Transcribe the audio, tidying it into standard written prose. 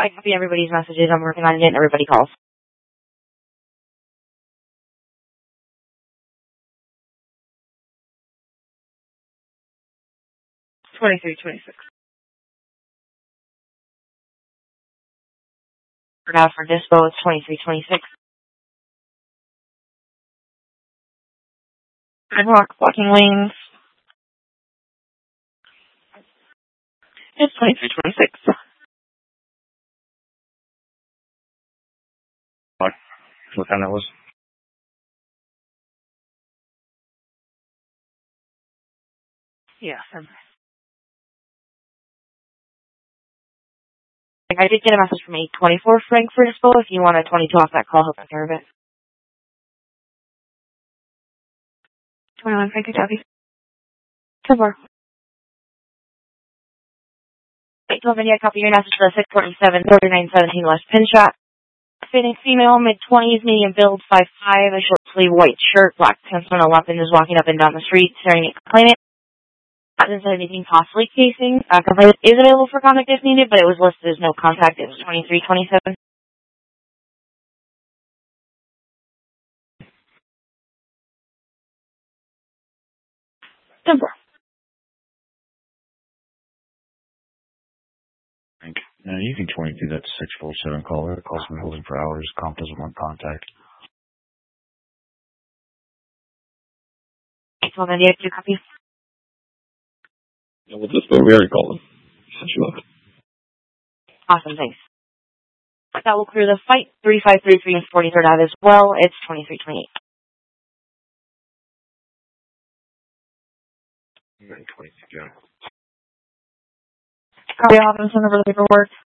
I copy everybody's messages. I'm working on getting everybody calls. 2326. For now, for Dispo, it's 2326. Red Rock, Walking Lanes. It's 2326. What time that was? Yeah. I did get a message from 824 Frank for Dispo. If you want a 22 off that call, he'll take care of it. 21 Frank, I copy. 10-4. 812, I copy your message for the 647, 3917 West Pinshot. Fitting female, mid-20s, medium build, 5'5", a short sleeve white shirt, black pants on a weapon, is walking up and down the street, staring at complainant. Hasn't said anything possibly casing. Complainant is available for contact if needed, but it was listed as no contact. It was 2327. Simple. You can 22 that 647 caller. It calls me holding for hours. Comp doesn't want contact. 812, I have 2 copies. Yeah, well, this one we already called him. Since you left. Awesome, thanks. That will clear the fight. 3533 and 43rd Ave as well. It's 2328. 22, John. Copy, I'll have them send over the paperwork.